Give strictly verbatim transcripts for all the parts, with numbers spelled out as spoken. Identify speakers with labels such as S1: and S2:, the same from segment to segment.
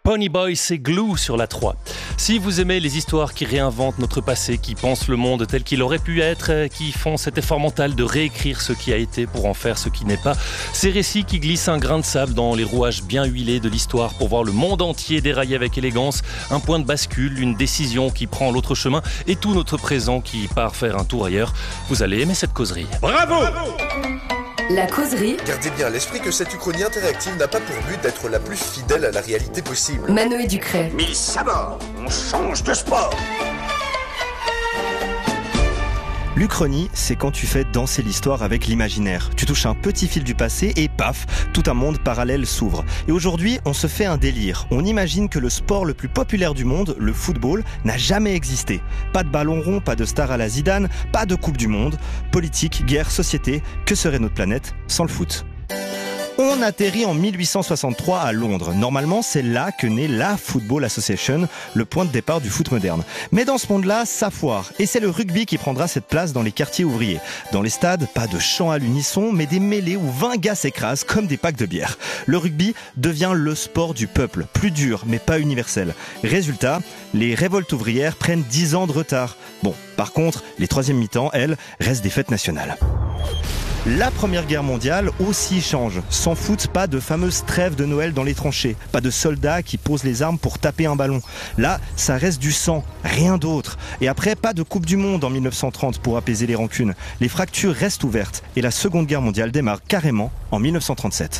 S1: Ponyboy, c'est Glue sur la trois. Si vous aimez les histoires qui réinventent notre passé, qui pensent le monde tel qu'il aurait pu être, qui font cet effort mental de réécrire ce qui a été pour en faire ce qui n'est pas, ces récits qui glissent un grain de sable dans les rouages bien huilés de l'histoire pour voir le monde entier dérailler avec élégance, un point de bascule, une décision qui prend l'autre chemin et tout notre présent qui part faire un tour ailleurs, vous allez aimer cette causerie.
S2: Bravo!
S3: La causerie.
S4: Gardez bien à l'esprit que cette uchronie interactive n'a pas pour but d'être la plus fidèle à la réalité possible.
S3: Manoé Ducret.
S2: Miss Sabord, on change de sport.
S5: L'Uchronie, c'est quand tu fais danser l'histoire avec l'imaginaire. Tu touches un petit fil du passé et paf, tout un monde parallèle s'ouvre. Et aujourd'hui, on se fait un délire. On imagine que le sport le plus populaire du monde, le football, n'a jamais existé. Pas de ballon rond, pas de star à la Zidane, pas de Coupe du Monde. Politique, guerre, société, que serait notre planète sans le foot ? On atterrit en mille huit cent soixante-trois à Londres. Normalement, c'est là que naît la Football Association, le point de départ du foot moderne. Mais dans ce monde-là, ça foire. Et c'est le rugby qui prendra cette place dans les quartiers ouvriers. Dans les stades, pas de chants à l'unisson, mais des mêlées où vingt gars s'écrasent comme des packs de bière. Le rugby devient le sport du peuple, plus dur, mais pas universel. Résultat, les révoltes ouvrières prennent dix ans de retard. Bon, par contre, les troisième mi-temps, elles, restent des fêtes nationales. La Première Guerre mondiale aussi change. Sans foot, pas de fameuse trêve de Noël dans les tranchées. Pas de soldats qui posent les armes pour taper un ballon. Là, ça reste du sang, rien d'autre. Et après, pas de Coupe du Monde en mille neuf cent trente pour apaiser les rancunes. Les fractures restent ouvertes et la Seconde Guerre mondiale démarre carrément en mille neuf cent trente-sept.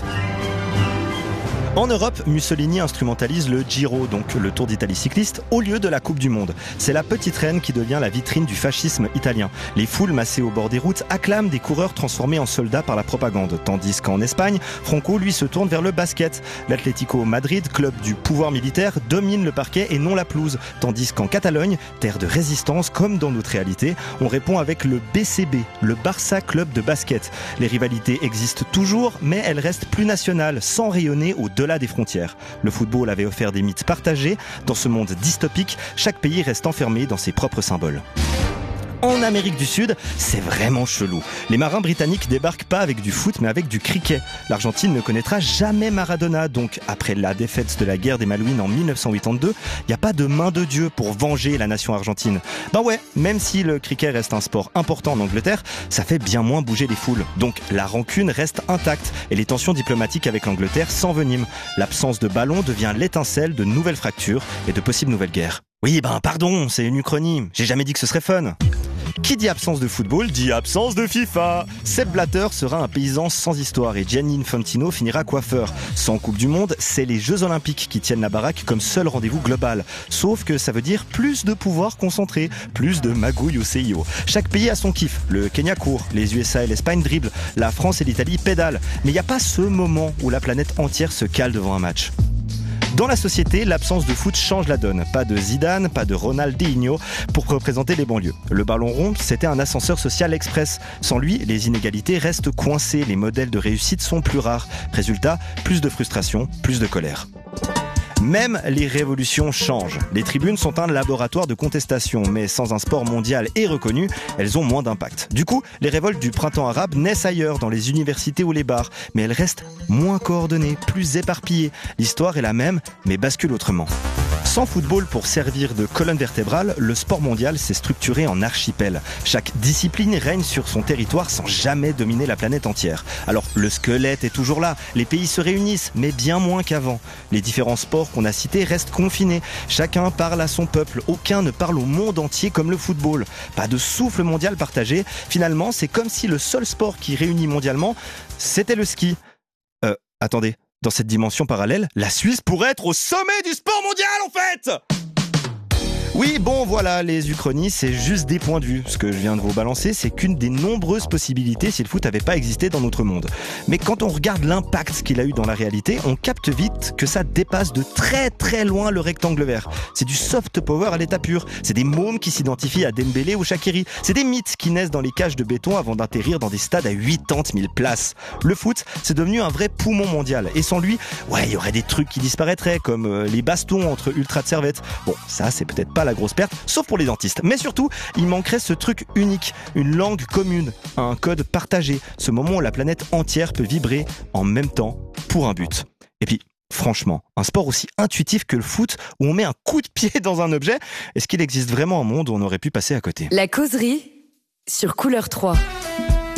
S5: En Europe, Mussolini instrumentalise le Giro, donc le Tour d'Italie cycliste, au lieu de la Coupe du Monde. C'est la petite reine qui devient la vitrine du fascisme italien. Les foules massées au bord des routes acclament des coureurs transformés en soldats par la propagande. Tandis qu'en Espagne, Franco, lui, se tourne vers le basket. L'Atlético Madrid, club du pouvoir militaire, domine le parquet et non la pelouse. Tandis qu'en Catalogne, terre de résistance comme dans notre réalité, on répond avec le B C B, le Barça Club de basket. Les rivalités existent toujours, mais elles restent plus nationales, sans rayonner au-delà des frontières. Le football avait offert des mythes partagés. Dans ce monde dystopique, chaque pays reste enfermé dans ses propres symboles. En Amérique du Sud, c'est vraiment chelou. Les marins britanniques débarquent pas avec du foot, mais avec du cricket. L'Argentine ne connaîtra jamais Maradona, donc après la défaite de la guerre des Malouines en mille neuf cent quatre-vingt-deux, il n'y a pas de main de Dieu pour venger la nation argentine. Ben ouais, même si le cricket reste un sport important en Angleterre, ça fait bien moins bouger les foules. Donc la rancune reste intacte et les tensions diplomatiques avec l'Angleterre s'enveniment. L'absence de ballon devient l'étincelle de nouvelles fractures et de possibles nouvelles guerres. Oui, ben pardon, c'est une uchronie. J'ai jamais dit que ce serait fun. Qui dit absence de football dit absence de FIFA. Sepp Blatter sera un paysan sans histoire et Gianni Infantino finira coiffeur. Sans Coupe du Monde, c'est les Jeux Olympiques qui tiennent la baraque comme seul rendez-vous global. Sauf que ça veut dire plus de pouvoir concentré, plus de magouille au C I O. Chaque pays a son kiff. Le Kenya court, les U S A et l'Espagne dribblent, la France et l'Italie pédalent. Mais il n'y a pas ce moment où la planète entière se cale devant un match. Dans la société, l'absence de foot change la donne. Pas de Zidane, pas de Ronaldinho pour représenter les banlieues. Le ballon rond, c'était un ascenseur social express. Sans lui, les inégalités restent coincées. Les modèles de réussite sont plus rares. Résultat, plus de frustration, plus de colère. Même les révolutions changent. Les tribunes sont un laboratoire de contestation, mais sans un sport mondial et reconnu, elles ont moins d'impact. Du coup, les révoltes du printemps arabe naissent ailleurs, dans les universités ou les bars, mais elles restent moins coordonnées, plus éparpillées. L'histoire est la même, mais bascule autrement. Sans football pour servir de colonne vertébrale, le sport mondial s'est structuré en archipel. Chaque discipline règne sur son territoire sans jamais dominer la planète entière. Alors le squelette est toujours là, les pays se réunissent, mais bien moins qu'avant. Les différents sports qu'on a cités restent confinés. Chacun parle à son peuple, aucun ne parle au monde entier comme le football. Pas de souffle mondial partagé. Finalement, c'est comme si le seul sport qui réunit mondialement, c'était le ski. Euh, attendez. Dans cette dimension parallèle, la Suisse pourrait être au sommet du sport mondial en fait! Oui, bon, voilà, les uchronies, c'est juste des points de vue. Ce que je viens de vous balancer, c'est qu'une des nombreuses possibilités si le foot n'avait pas existé dans notre monde. Mais quand on regarde l'impact qu'il a eu dans la réalité, on capte vite que ça dépasse de très très loin le rectangle vert. C'est du soft power à l'état pur. C'est des mômes qui s'identifient à Dembélé ou Shaqiri. C'est des mythes qui naissent dans les cages de béton avant d'atterrir dans des stades à quatre-vingt-dix mille places. Le foot, c'est devenu un vrai poumon mondial. Et sans lui, ouais, il y aurait des trucs qui disparaîtraient, comme euh, les bastons entre ultra de servettes. Bon, ça, c'est peut-être pas la grosse perte, sauf pour les dentistes. Mais surtout, il manquerait ce truc unique, une langue commune, un code partagé, ce moment où la planète entière peut vibrer en même temps pour un but. Et puis, Franchement, un sport aussi intuitif que le foot où on met un coup de pied dans un objet, est-ce qu'il existe vraiment un monde où on aurait pu passer à côté ?
S3: La causerie sur Couleur trois.